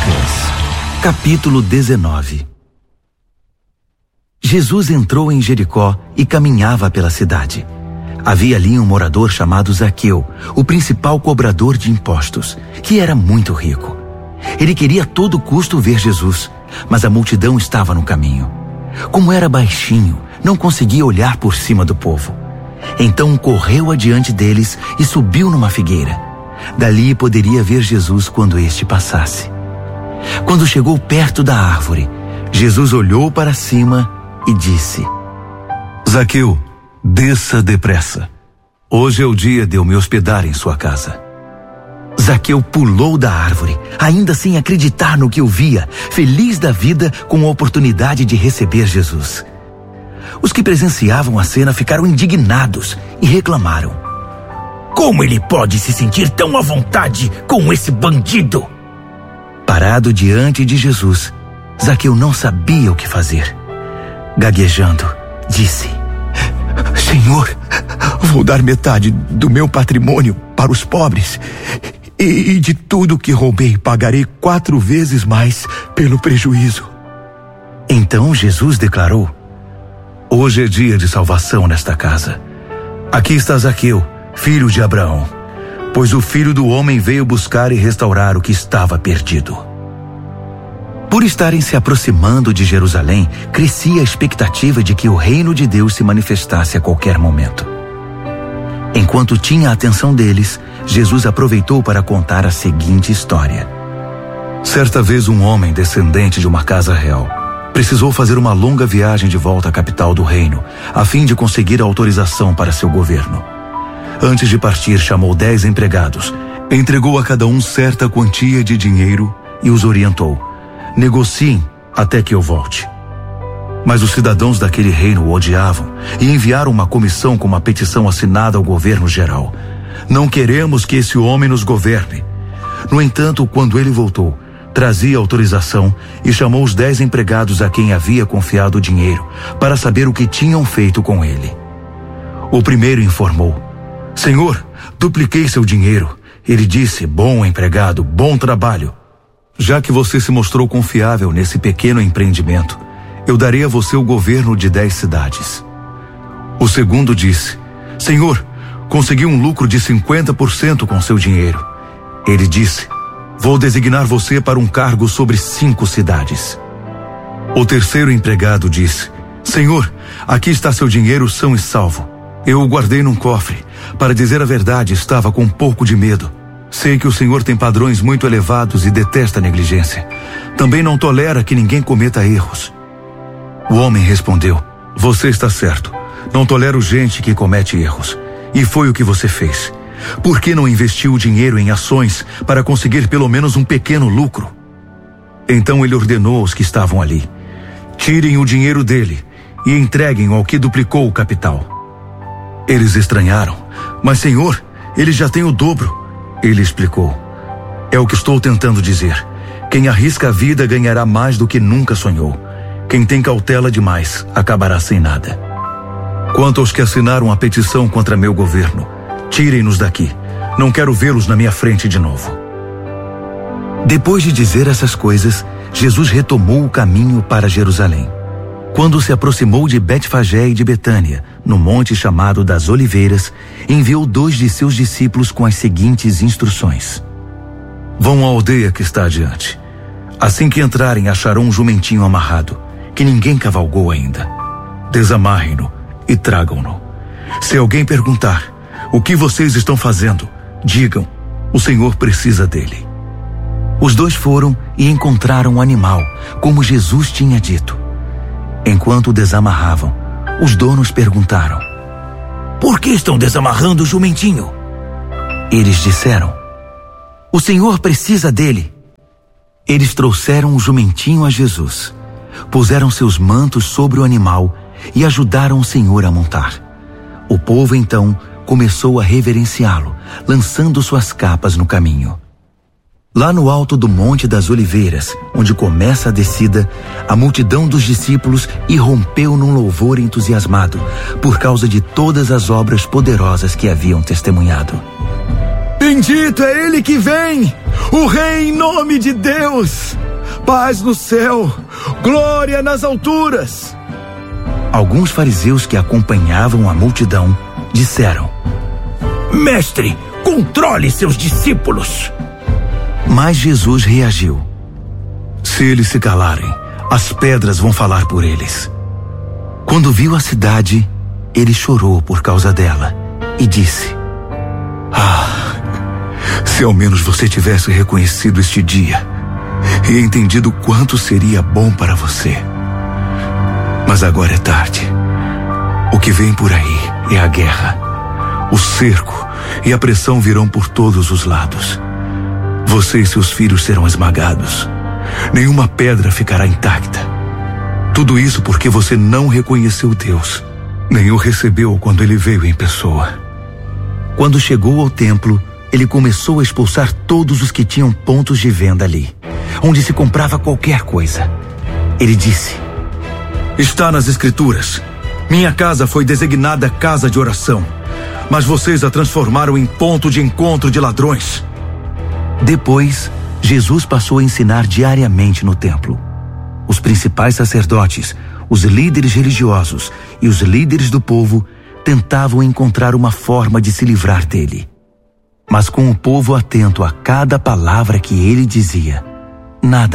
Lucas, capítulo 19. Jesus entrou em Jericó e caminhava pela cidade. Havia ali um morador chamado Zaqueu, o principal cobrador de impostos, que era muito rico. Ele queria a todo custo ver Jesus, mas a multidão estava no caminho. Como era baixinho, não conseguia olhar por cima do povo. Então correu adiante deles e subiu numa figueira. Dali poderia ver Jesus quando este passasse. Quando chegou perto da árvore, Jesus olhou para cima e disse: Zaqueu, desça depressa. Hoje é o dia de eu me hospedar em sua casa. Zaqueu pulou da árvore, ainda sem acreditar no que ouvia, feliz da vida com a oportunidade de receber Jesus. Os que presenciavam a cena ficaram indignados e reclamaram: como ele pode se sentir tão à vontade com esse bandido? Parado diante de Jesus, Zaqueu não sabia o que fazer. Gaguejando, disse: Senhor, vou dar metade do meu patrimônio para os pobres, e de tudo que roubei pagarei 4 vezes mais pelo prejuízo. Então Jesus declarou: hoje é dia de salvação nesta casa. Aqui está Zaqueu, filho de Abraão, pois o Filho do Homem veio buscar e restaurar o que estava perdido. Por estarem se aproximando de Jerusalém, crescia a expectativa de que o reino de Deus se manifestasse a qualquer momento. Enquanto tinha a atenção deles, Jesus aproveitou para contar a seguinte história. Certa vez um homem descendente de uma casa real precisou fazer uma longa viagem de volta à capital do reino, a fim de conseguir a autorização para seu governo. Antes de partir, chamou 10 empregados, entregou a cada um certa quantia de dinheiro e os orientou: negociem até que eu volte. Mas os cidadãos daquele reino o odiavam e enviaram uma comissão com uma petição assinada ao governo geral: não queremos que esse homem nos governe. No entanto, quando ele voltou, trazia autorização e chamou os 10 empregados a quem havia confiado o dinheiro para saber o que tinham feito com ele. O primeiro informou: Senhor, dupliquei seu dinheiro. Ele disse: bom empregado, bom trabalho. Já que você se mostrou confiável nesse pequeno empreendimento, eu darei a você o governo de 10 cidades. O segundo disse: Senhor, consegui um lucro de 50% com seu dinheiro. Ele disse: vou designar você para um cargo sobre 5 cidades. O terceiro empregado disse: Senhor, aqui está seu dinheiro são e salvo. Eu o guardei num cofre. Para dizer a verdade, estava com um pouco de medo. Sei que o Senhor tem padrões muito elevados e detesta a negligência. Também não tolera que ninguém cometa erros. O homem respondeu: você está certo. Não tolero gente que comete erros. E foi o que você fez. Por que não investiu o dinheiro em ações para conseguir pelo menos um pequeno lucro? Então ele ordenou aos que estavam ali: tirem o dinheiro dele e entreguem ao que duplicou o capital. Eles estranharam: mas Senhor, ele já tem o dobro. Ele explicou: é o que estou tentando dizer. Quem arrisca a vida ganhará mais do que nunca sonhou. Quem tem cautela demais acabará sem nada. Quanto aos que assinaram a petição contra meu governo, tirem-nos daqui. Não quero vê-los na minha frente de novo. Depois de dizer essas coisas, Jesus retomou o caminho para Jerusalém. Quando se aproximou de Betfagé e de Betânia, no monte chamado das Oliveiras, enviou 2 de seus discípulos com as seguintes instruções: vão à aldeia que está adiante. Assim que entrarem, acharão um jumentinho amarrado, que ninguém cavalgou ainda. Desamarrem-no e tragam-no. Se alguém perguntar: o que vocês estão fazendo? Digam: o Senhor precisa dele. Os 2 foram e encontraram o animal, como Jesus tinha dito. Enquanto o desamarravam, os donos perguntaram: por que estão desamarrando o jumentinho? Eles disseram: o Senhor precisa dele. Eles trouxeram o jumentinho a Jesus, puseram seus mantos sobre o animal e ajudaram o Senhor a montar. O povo então começou a reverenciá-lo, lançando suas capas no caminho. Lá no alto do Monte das Oliveiras, onde começa a descida, a multidão dos discípulos irrompeu num louvor entusiasmado por causa de todas as obras poderosas que haviam testemunhado. Bendito é ele que vem, o Rei em nome de Deus. Paz no céu, glória nas alturas. Alguns fariseus que acompanhavam a multidão disseram: Mestre, controle seus discípulos. Mas Jesus reagiu: Se eles se calarem, as pedras vão falar por eles. Quando viu a cidade, ele chorou por causa dela e disse: se ao menos você tivesse reconhecido este dia e entendido quanto seria bom para você. Mas agora é tarde. O que vem por aí é a guerra. O cerco e a pressão virão por todos os lados. Você e seus filhos serão esmagados. Nenhuma pedra ficará intacta. Tudo isso porque você não reconheceu Deus, nem o recebeu quando ele veio em pessoa. Quando chegou ao templo, ele começou a expulsar todos os que tinham pontos de venda ali, onde se comprava qualquer coisa. Ele disse: Está nas Escrituras. Minha casa foi designada casa de oração, mas vocês a transformaram em ponto de encontro de ladrões. Depois, Jesus passou a ensinar diariamente no templo. Os principais sacerdotes, os líderes religiosos e os líderes do povo tentavam encontrar uma forma de se livrar dele. Mas com o povo atento a cada palavra que ele dizia, nada